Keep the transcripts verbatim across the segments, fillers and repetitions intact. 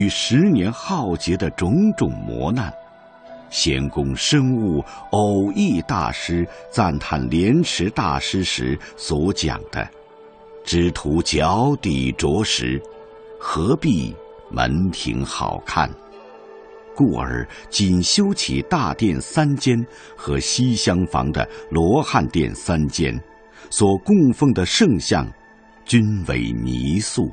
与十年浩劫的种种磨难，贤公深悟偶益大师赞叹莲池大师时所讲的“只图脚底着实，何必门庭好看”，故而仅修起大殿三间和西厢房的罗汉殿三间，所供奉的圣像均为泥塑。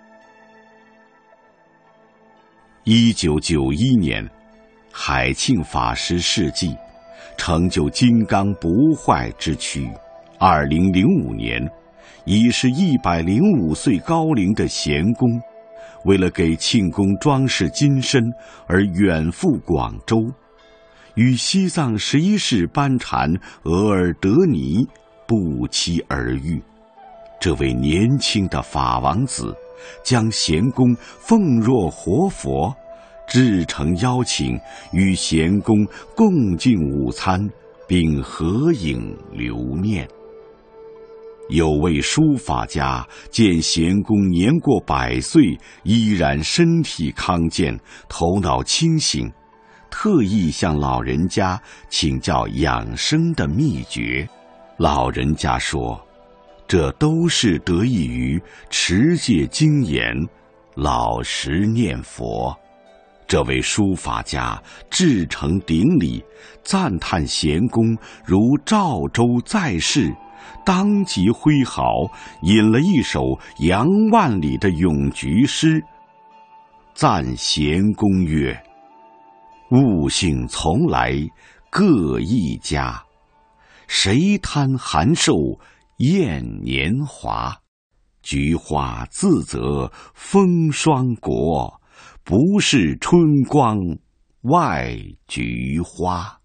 一九九一年，海庆法师事迹，成就金刚不坏之躯。二零零五年，已是一百零五岁高龄的贤公，为了给庆功装饰金身而远赴广州，与西藏十一世班禅额尔德尼不期而遇。这位年轻的法王子将贤公奉若活佛，至诚邀请与贤公共进午餐，并合影留念。有位书法家见贤公年过百岁，依然身体康健，头脑清醒，特意向老人家请教养生的秘诀。老人家说，这都是得益于持戒精严，老实念佛。这位书法家至诚顶礼，赞叹贤公如赵州在世，当即挥毫引了一首杨万里的咏菊诗，赞贤公曰：“悟性从来各一家，谁贪寒瘦厌年华？菊花自责风霜国，不是春光外菊花。”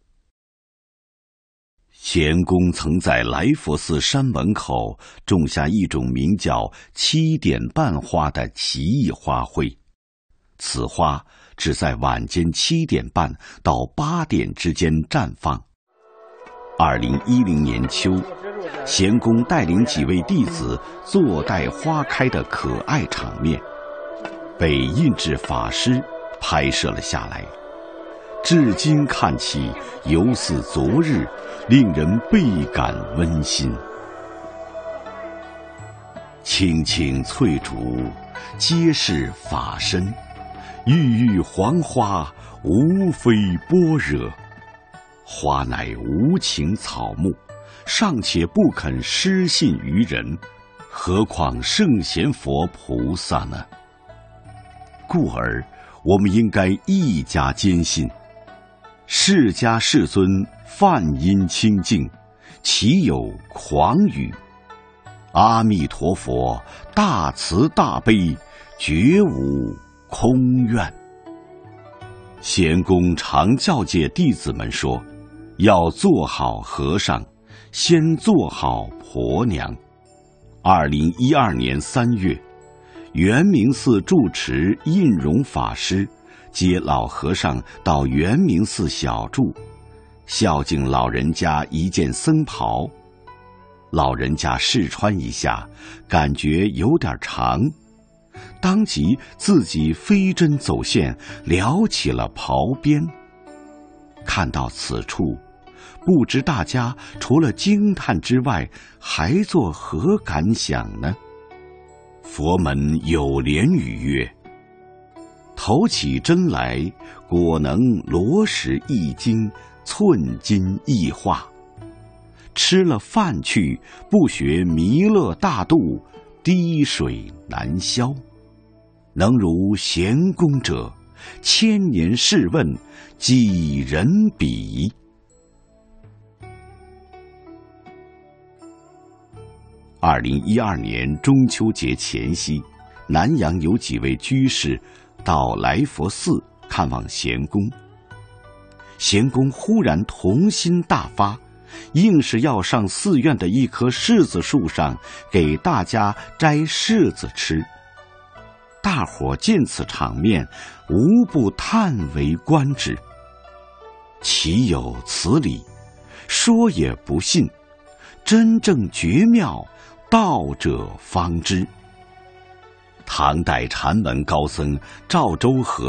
贤公曾在来佛寺山门口种下一种名叫七点半花的奇异花卉，此花只在晚间七点半到八点之间绽放。二零一零年秋，贤公带领几位弟子坐待花开的可爱场面，被印制法师拍摄了下来。至今看起犹似昨日，令人倍感温馨。青青翠竹，皆是法身；郁郁黄花，无非般若。花乃无情草木，尚且不肯失信于人，何况圣贤佛菩萨呢？故而我们应该一家坚信，释迦世尊梵音清净，岂有狂语？阿弥陀佛大慈大悲，绝无空愿。贤公常教诫弟子们说，要做好和尚，先做好婆娘。二零一二年三月，圆明寺住持印容法师接老和尚到圆明寺小住，孝敬老人家一件僧袍。老人家试穿一下，感觉有点长，当即自己飞针走线撩起了袍边。看到此处，不知大家除了惊叹之外，还作何感想呢？佛门有莲语曰：“头起针来，果能罗石一斤，寸金一化。吃了饭去，不学弥勒大度，滴水难消。能如贤公者，千年试问，几人比？”二零一二年中秋节前夕，南阳有几位居士到来佛寺看望贤公。贤公忽然童心大发，硬是要上寺院的一棵柿子树上给大家摘柿子吃。大伙见此场面，无不叹为观止。岂有此理？说也不信，真正绝妙，道者方知。 唐代禅门高僧赵州和